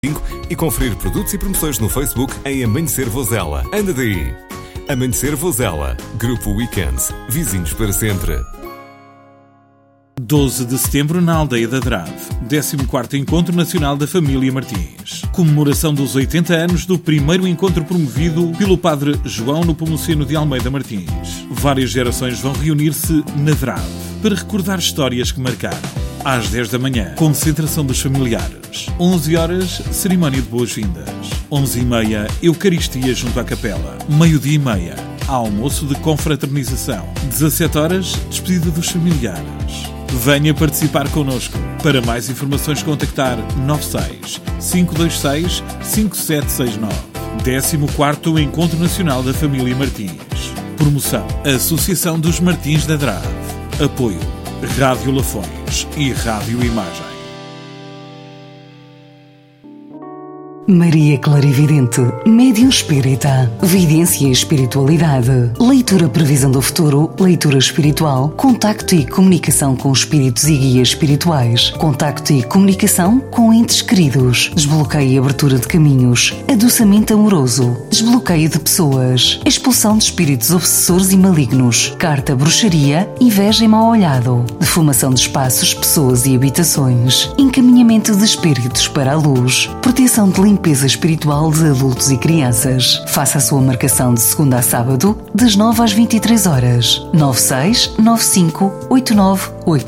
e conferir produtos e promoções no Facebook em Amanhecer Vozela. Anda daí! Amanhecer Vozela. Grupo Weekends. Vizinhos para sempre. 12 de setembro na Aldeia da Drave. 14º Encontro Nacional da Família Martins. Comemoração dos 80 anos do primeiro encontro promovido pelo Padre João Nepomuceno de Almeida Martins. Várias gerações vão reunir-se na Drave para recordar histórias que marcaram. Às 10 da manhã, concentração dos familiares. 11 horas, cerimónia de boas-vindas. 11h30, Eucaristia junto à capela. 12h30, almoço de confraternização. 17 horas, despedida dos familiares. Venha participar connosco. Para mais informações, contactar 96 526 5769. 14º Encontro Nacional da Família Martins. Promoção: Associação dos Martins da Drave. Apoio: Rádio Lafões e Rádio Imagem. Maria Clarividente, médium espírita, vidência e espiritualidade, leitura previsão do futuro, leitura espiritual, contacto e comunicação com espíritos e guias espirituais, contacto e comunicação com entes queridos, desbloqueio e abertura de caminhos, adoçamento amoroso, desbloqueio de pessoas, expulsão de espíritos obsessores e malignos, carta bruxaria, inveja e mau olhado, defumação de espaços, pessoas e habitações, encaminhamento de espíritos para a luz, proteção de limpeza espiritual de adultos e crianças. Faça a sua marcação de segunda a sábado, das 9 às 23 horas. 96 95 89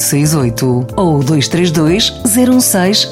868 ou 232 016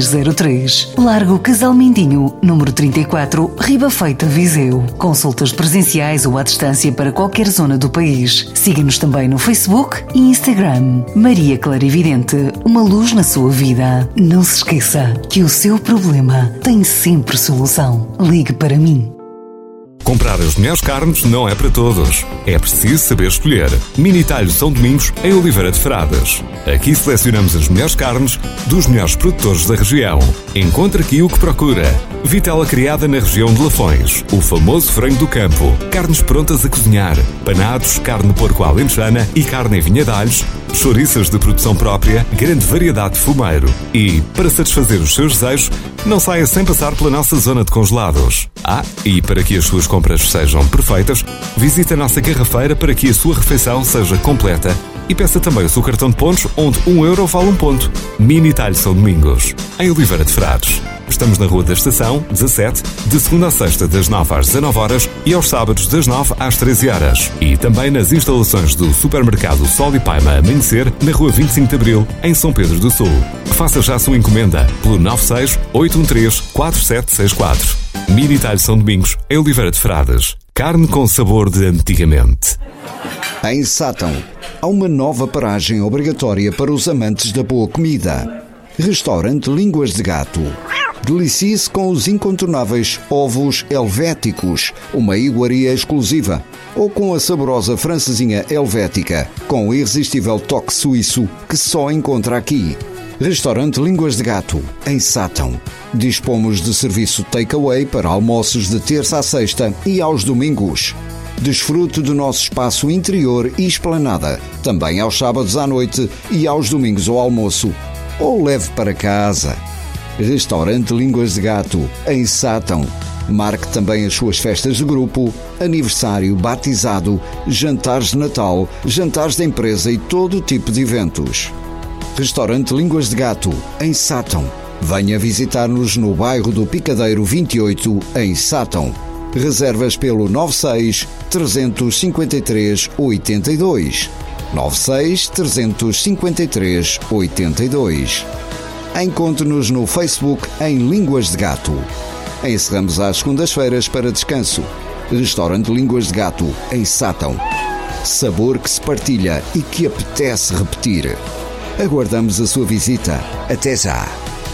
603. Largo Casal Mindinho, número 34, Riba Feita, Viseu. Consultas presenciais ou à distância para qualquer zona do país. Siga-nos também no Facebook e Instagram. Maria Clarividente, uma luz na sua vida. Não se esqueça que o seu problema tem sempre solução. Ligue para mim. Comprar as melhores carnes não é para todos. É preciso saber escolher. Mini Talho São Domingos, em Oliveira de Frades. Aqui selecionamos as melhores carnes dos melhores produtores da região. Encontre aqui o que procura. Vitela criada na região de Lafões. O famoso frango do campo. Carnes prontas a cozinhar. Panados, carne de porco alentejana e carne em vinha de alhos. Chouriças de produção própria. Grande variedade de fumeiro. E, para satisfazer os seus desejos, não saia sem passar pela nossa zona de congelados. E para que as suas compras sejam perfeitas, visite a nossa garrafeira para que a sua refeição seja completa e peça também o seu cartão de pontos, onde €1 vale 1 ponto. Mini Talho São Domingos, em Oliveira de Frades. Estamos na Rua da Estação, 17, de segunda a sexta, das 9 às 19 horas e aos sábados, das 9 às 13 horas. E também nas instalações do supermercado Sol e Paima Amanhecer, na Rua 25 de Abril, em São Pedro do Sul. Faça já a sua encomenda pelo 96 813 4764. Mini Talho São Domingos, em Oliveira de Frades. Carne com sabor de antigamente. Em Sátão, há uma nova paragem obrigatória para os amantes da boa comida. Restaurante Línguas de Gato. Delicie-se com os incontornáveis ovos helvéticos, uma iguaria exclusiva, ou com a saborosa francesinha helvética, com o irresistível toque suíço que só encontra aqui. Restaurante Línguas de Gato, em Sátão. Dispomos de serviço takeaway para almoços de terça a sexta e aos domingos. Desfrute do nosso espaço interior e esplanada, também aos sábados à noite e aos domingos ao almoço. Ou leve para casa. Restaurante Línguas de Gato, em Sátão. Marque também as suas festas de grupo, aniversário, batizado, jantares de Natal, jantares de empresa e todo tipo de eventos. Restaurante Línguas de Gato, em Sátão. Venha visitar-nos no bairro do Picadeiro 28, em Sátão. Reservas pelo 96 353 82. 96 353 82. Encontre-nos no Facebook em Línguas de Gato. Encerramos às segundas-feiras para descanso. Restaurante Línguas de Gato, em Sátão. Sabor que se partilha e que apetece repetir. Aguardamos a sua visita. Até já!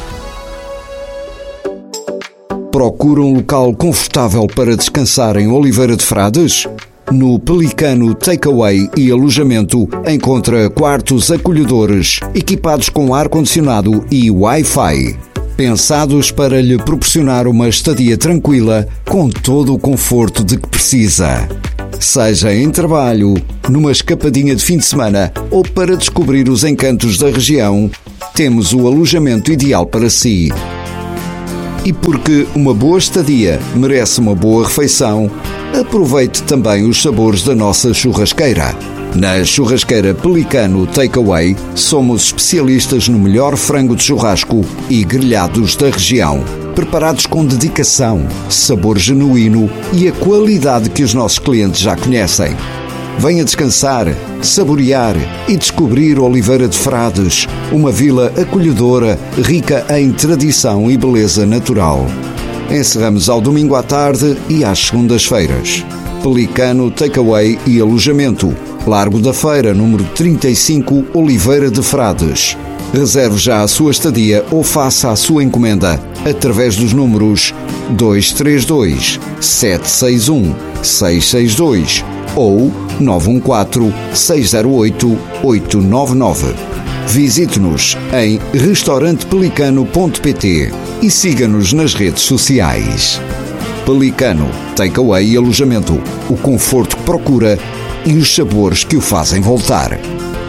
Procura um local confortável para descansar em Oliveira de Frades? No Pelicano Takeaway e Alojamento encontra quartos acolhedores, equipados com ar-condicionado e Wi-Fi. Pensados para lhe proporcionar uma estadia tranquila, com todo o conforto de que precisa. Seja em trabalho, numa escapadinha de fim de semana ou para descobrir os encantos da região, temos o alojamento ideal para si. E porque uma boa estadia merece uma boa refeição, aproveite também os sabores da nossa churrasqueira. Na Churrasqueira Pelicano Takeaway, somos especialistas no melhor frango de churrasco e grelhados da região. Preparados com dedicação, sabor genuíno e a qualidade que os nossos clientes já conhecem. Venha descansar, saborear e descobrir Oliveira de Frades, uma vila acolhedora, rica em tradição e beleza natural. Encerramos ao domingo à tarde e às segundas-feiras. Pelicano Takeaway e Alojamento. Largo da Feira, número 35, Oliveira de Frades. Reserve já a sua estadia ou faça a sua encomenda através dos números 232 761 662 ou 914 608 899. Visite-nos em restaurantepelicano.pt e siga-nos nas redes sociais. Pelicano, Takeaway e Alojamento. O conforto que procura e os sabores que o fazem voltar.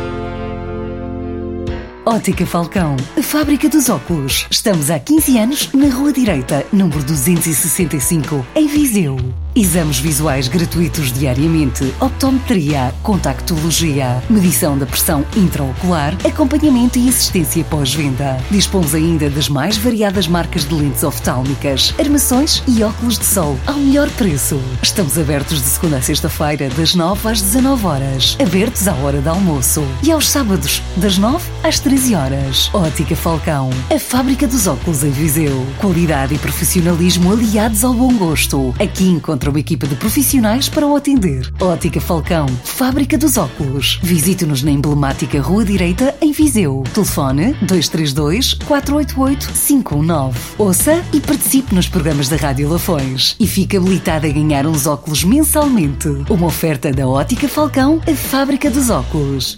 Ótica Falcão, a fábrica dos óculos. Estamos há 15 anos na Rua Direita, número 265, em Viseu. Exames visuais gratuitos diariamente, optometria, contactologia, medição da pressão intraocular, acompanhamento e assistência pós-venda. Dispomos ainda das mais variadas marcas de lentes oftálmicas, armações e óculos de sol ao melhor preço. Estamos abertos de segunda a sexta-feira, das 9 às 19 horas, abertos à hora de almoço, e aos sábados, das 9 às 13 horas. Ótica Falcão, a fábrica dos óculos em Viseu. Qualidade e profissionalismo aliados ao bom gosto. Aqui encontra uma equipa de profissionais para o atender. Ótica Falcão, fábrica dos óculos. Visite-nos na emblemática Rua Direita, em Viseu. Telefone 232 488 519. Ouça e participe nos programas da Rádio Lafões e fique habilitado a ganhar uns óculos mensalmente. Uma oferta da Ótica Falcão, a fábrica dos óculos.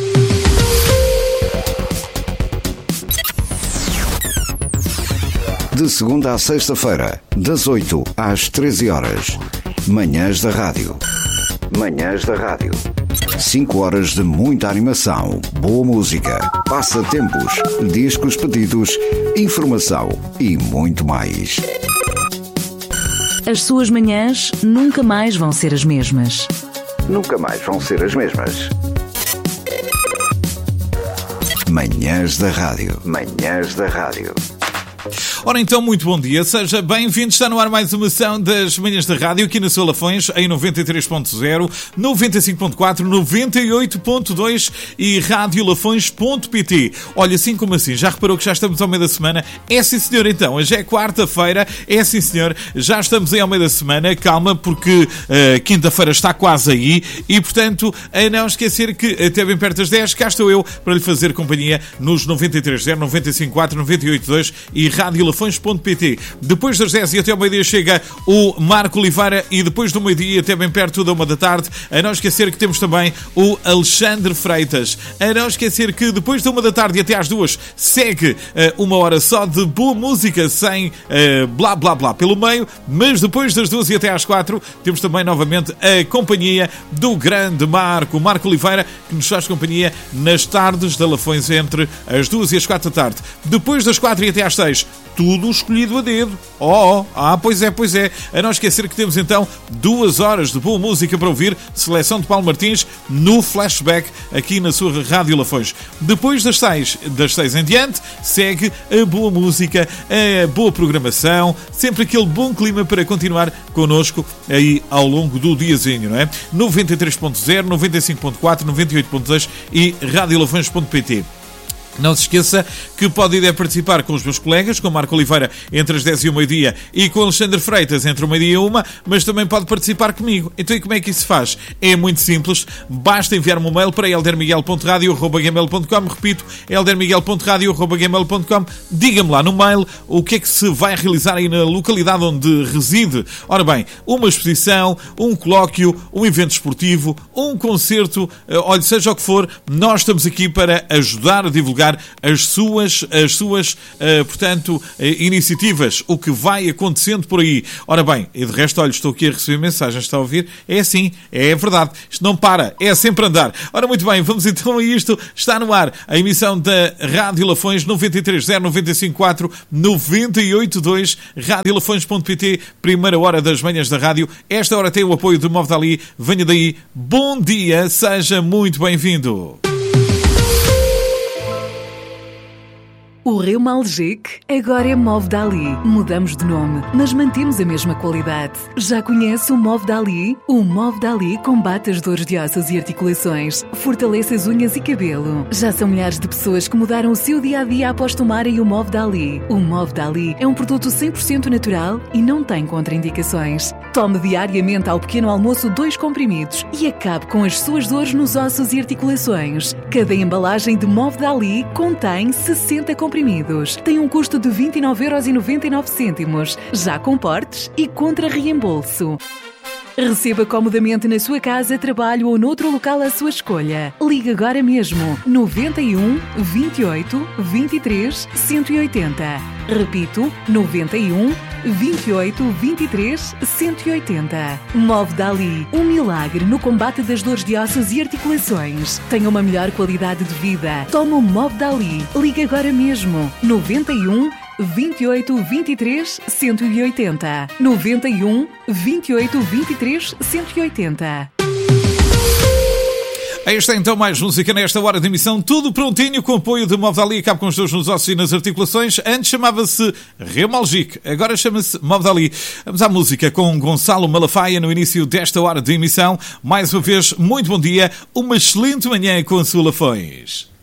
De segunda à sexta-feira, das 8 às 13 horas. Manhãs da Rádio. Manhãs da Rádio. 5 horas de muita animação, boa música, passatempos, discos pedidos, informação e muito mais. As suas manhãs nunca mais vão ser as mesmas. Nunca mais vão ser as mesmas. Manhãs da Rádio. Manhãs da Rádio. Ora então, muito bom dia, seja bem-vindo, está no ar mais uma edição das Manhãs da Rádio, aqui na sua Lafões, em 93.0, 95.4, 98.2 e radiolafões.pt. Olha, assim como assim, já reparou que já estamos ao meio da semana? É sim senhor, então, hoje é quarta-feira, é sim senhor, já estamos aí ao meio da semana, calma, porque quinta-feira está quase aí e, portanto, a não esquecer que até bem perto das 10, cá estou eu para lhe fazer companhia nos 93.0, 95.4, 98.2 e radiolafões.pt. Depois das 10 e até ao meio-dia chega o Marco Oliveira e depois do meio-dia até bem perto da 1 da tarde, a não esquecer que temos também o Alexandre Freitas. A não esquecer que depois da 1 da tarde e até às 2 segue uma hora só de boa música sem blá blá blá pelo meio, mas depois das 2 e até às 4 temos também novamente a companhia do grande Marco Oliveira, que nos faz companhia nas tardes da Lafões entre as 2 e as 4 da tarde. Depois das 4 e até às 6, tudo escolhido a dedo. Pois é. A não esquecer que temos então 2 horas de boa música para ouvir, seleção de Paulo Martins no Flashback, aqui na sua Rádio Lafões. Depois das 6 em diante, segue a boa música, a boa programação, sempre aquele bom clima para continuar connosco aí ao longo do diazinho, não é? 93.0, 95.4, 98.2 e radiolafões.pt. Não se esqueça que pode ir a participar com os meus colegas, com o Marco Oliveira entre as 10 e o meio-dia e com o Alexandre Freitas entre o meio-dia e 1, mas também pode participar comigo. Então e como é que isso se faz? É muito simples, basta enviar-me um mail para eldermiguel.radio@gmail.com, repito, eldermiguel.radio@gmail.com, diga-me lá no mail o que é que se vai realizar aí na localidade onde reside. Ora bem, uma exposição, um colóquio, um evento esportivo, um concerto, olha, seja o que for, nós estamos aqui para ajudar a divulgar divulgar as suas portanto, iniciativas, o que vai acontecendo por aí. Ora bem, e de resto, olha, estou aqui a receber mensagens, está a ouvir? É assim, é verdade, isto não para, é sempre andar. Ora, muito bem, vamos então a isto. Está no ar a emissão da Rádio Lafões, 93.0, 95.4, 98.2, radiolafões.pt, primeira hora das manhãs da rádio. Esta hora tem o apoio do Movdali. Venha daí, bom dia, seja muito bem-vindo. O Reumalgic agora é Movdali. Mudamos de nome, mas mantemos a mesma qualidade. Já conhece o Movdali? O Movdali combate as dores de ossos e articulações, fortalece as unhas e cabelo. Já são milhares de pessoas que mudaram o seu dia-a-dia após tomarem o Movdali. O Movdali é um produto 100% natural e não tem contraindicações. Tome diariamente ao pequeno almoço 2 comprimidos e acabe com as suas dores nos ossos e articulações. Cada embalagem de Movdali contém 60 comprimidos. Tem um custo de 29,99€, já com portes e contra reembolso. Receba comodamente na sua casa, trabalho ou noutro local à sua escolha. Ligue agora mesmo 91 28 23 180. Repito, 91 28 23 180. Movdali, um milagre no combate das dores de ossos e articulações. Tenha uma melhor qualidade de vida. Toma o Movdali. Ligue agora mesmo 91 28 23 180. 91 28 23 180. Aí está então mais música nesta hora de emissão, tudo prontinho com apoio de Movdali. Acaba com os dores nos ossos e nas articulações. Antes chamava-se Reumalgic, agora chama-se Movdali. Vamos à música com Gonçalo Malafaia no início desta hora de emissão. Mais uma vez, muito bom dia, uma excelente manhã com a sua Lafões.